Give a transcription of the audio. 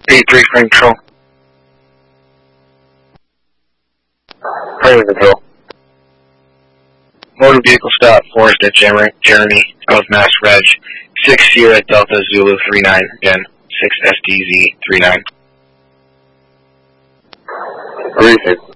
8-3 frame control. Frame control. Motor vehicle stop, Forest at Jeremy, South Mass Reg, 6 Sierra Delta Zulu 39, again, 6 SDZ 39. Briefing.